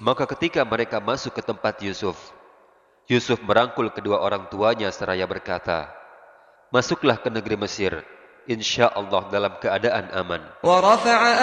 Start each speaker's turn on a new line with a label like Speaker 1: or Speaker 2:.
Speaker 1: Maka ketika mereka masuk ke tempat Yusuf, Yusuf merangkul kedua orang tuanya seraya berkata, "Masuklah ke negeri Mesir, insya Allah dalam keadaan aman."
Speaker 2: ورفع